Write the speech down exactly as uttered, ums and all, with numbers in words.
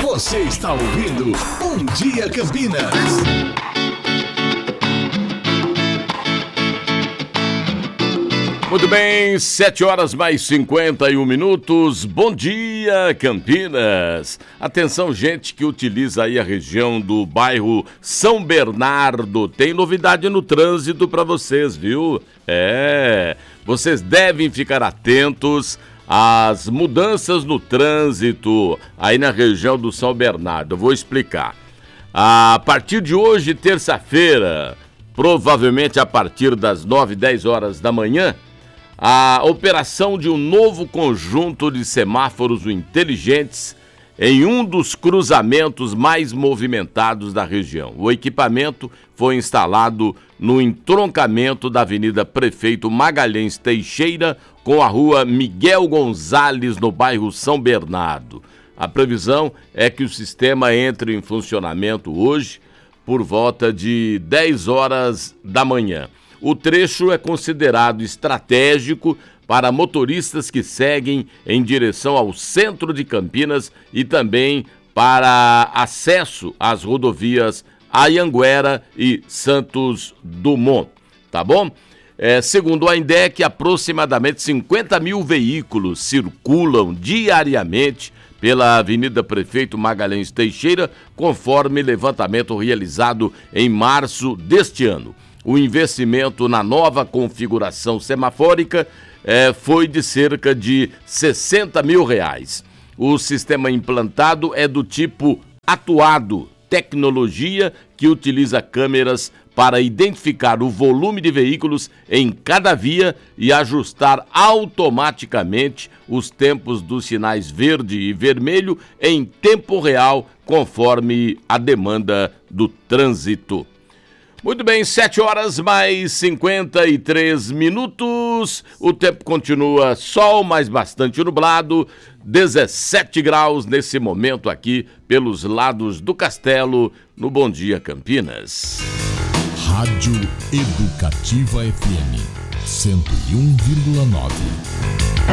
Você está ouvindo Bom Dia Campinas. Muito bem, sete horas mais cinquenta e um minutos. Bom dia, Campinas. Atenção, gente que utiliza aí a região do bairro São Bernardo. Tem novidade no trânsito para vocês, viu? É, vocês devem ficar atentos às mudanças no trânsito aí na região do São Bernardo. Eu vou explicar. A partir de hoje, terça-feira, provavelmente a partir das nove, dez horas da manhã, a operação de um novo conjunto de semáforos inteligentes em um dos cruzamentos mais movimentados da região. O equipamento foi instalado no entroncamento da Avenida Prefeito Magalhães Teixeira com a Rua Miguel Gonzalez, no bairro São Bernardo. A previsão é que o sistema entre em funcionamento hoje por volta de dez horas da manhã. O trecho é considerado estratégico para motoristas que seguem em direção ao centro de Campinas e também para acesso às rodovias Anhanguera e Santos Dumont, tá bom? É, segundo a INDEC, aproximadamente cinquenta mil veículos circulam diariamente pela Avenida Prefeito Magalhães Teixeira, conforme levantamento realizado em março deste ano. O investimento na nova configuração semafórica eh, foi de cerca de sessenta mil reais. O sistema implantado é do tipo atuado, tecnologia que utiliza câmeras para identificar o volume de veículos em cada via e ajustar automaticamente os tempos dos sinais verde e vermelho em tempo real, conforme a demanda do trânsito. Muito bem, sete horas mais cinquenta e três minutos, o tempo continua sol, mas bastante nublado, dezessete graus nesse momento aqui pelos lados do Castelo, no Bom Dia Campinas. Rádio Educativa F M cento e um vírgula nove.